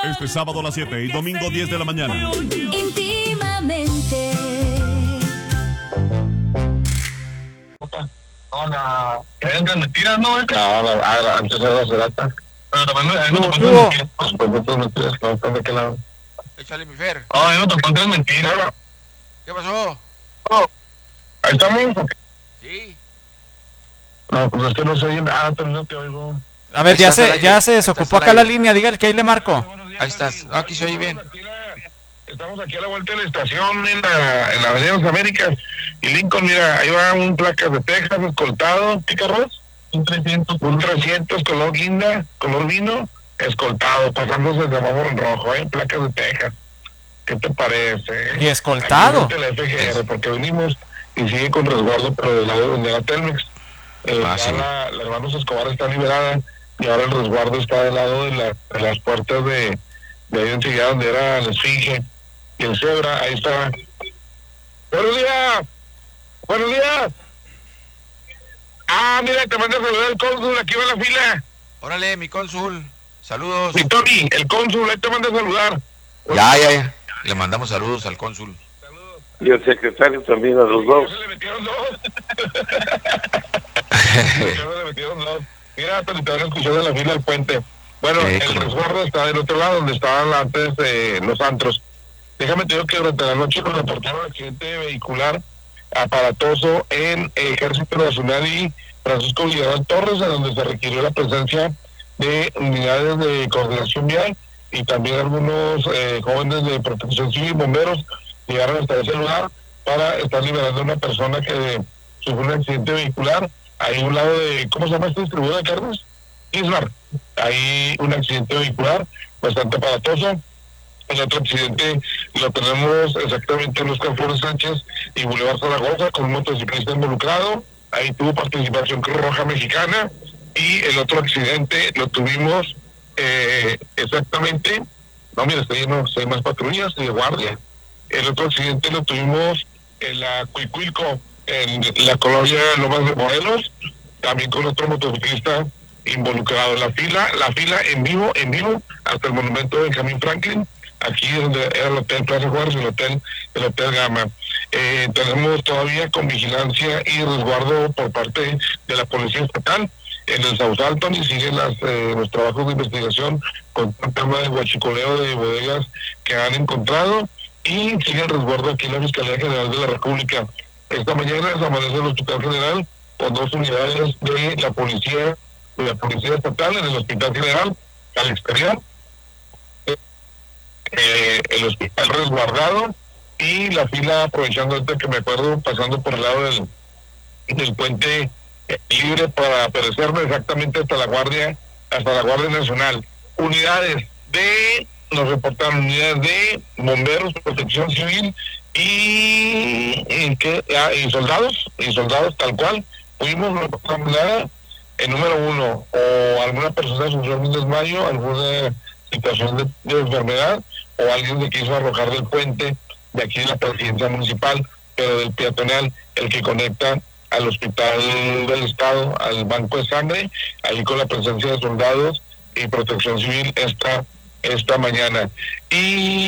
Este sábado a las 7 y domingo 10 de la mañana. Íntimamente. Hola. ¿Qué vengan mentiras, no? Antes era la cerata. Pero también no te Tuvo. cuentas mentiras, no están de qué lado. Échale mi Fer. Ay, no te cuentas mentiras. ¿Qué pasó? Ahí estamos. Sí. No, pues es que no se oye nada, pero no te oigo. A ver, ya se desocupó acá la línea, dígale que ahí le marco. Ahí estás. Aquí se oye bien. Estamos aquí a la vuelta de la estación en la Avenida de las Américas. Y Lincoln, mira, ahí va un placas de Texas escoltado. ¿Qué carros? Un 300 color guinda, color vino, escoltado, pasándose el semáforo en rojo, placas de Texas. ¿Qué te parece? ¿Y escoltado? Aquí la FGR, porque venimos y sigue con resguardo, pero del lado donde era Telmex. Sí. La Hermanos Escobar está liberada y ahora el resguardo está del lado de las puertas de ahí enseguida donde era la Esfinge y el Zebra, ahí está. ¡Buenos días! ¡Buenos días! Ah, mira, te manda a saludar el cónsul, aquí va la fila. Órale, mi cónsul. Saludos. Mi Tony, el cónsul, ahí te manda a saludar. Ya. Le mandamos saludos al cónsul. Y el secretario también a los dos. Se le metieron dos. Se le metieron dos. Mira, hasta te van a escuchar en la fila del puente. Bueno, el resguardo está del otro lado, donde estaban antes los antros. Déjame te digo que durante la noche nos reportaron un accidente vehicular aparatoso en Ejército Nacional y Francisco Villarreal Torres, en donde se requirió la presencia de unidades de coordinación vial y también algunos jóvenes de protección civil y bomberos llegaron hasta ese lugar para estar liberando a una persona que sufrió un accidente vehicular. Ahí a un lado de, ¿cómo se llama este distribuidor de carnes? Ismar. Ahí un accidente vehicular bastante aparatoso. El otro accidente lo tenemos exactamente en Oscar Flores Sánchez y Boulevard Zaragoza, con un motociclista involucrado. Ahí tuvo participación Cruz Roja Mexicana. Y el otro accidente lo tuvimos exactamente, no, mira, está lleno, hay más patrullas y de guardia. El otro accidente lo tuvimos en la Cuicuilco, en la colonia Lomas de Morelos, también con otro motociclista involucrado en la fila en vivo, hasta el monumento de Benjamín Franklin, aquí donde era el Hotel Plaza Juárez, el Hotel Gama. Tenemos todavía con vigilancia y resguardo por parte de la Policía Estatal en el Sausal, y siguen los trabajos de investigación con el tema de huachicoleo de bodegas que han encontrado, y sigue el resguardo aquí en la Fiscalía General de la República. Esta mañana se amanece el Hospital General con 2 unidades de la Policía Estatal en el Hospital General, al exterior, el hospital resguardado y la fila, aprovechando ahorita que me acuerdo, pasando por el lado del puente libre para perecerme exactamente hasta la Guardia Nacional. Nos reportaron unidades de bomberos, protección civil y soldados tal cual. Pudimos reportar el número 1, o alguna persona sufrió un desmayo, alguna situación de enfermedad, o alguien que quiso arrojar del puente de aquí de la presidencia municipal, pero del peatonal, el que conecta al Hospital del Estado, al Banco de Sangre, ahí con la presencia de soldados y protección civil esta mañana. Y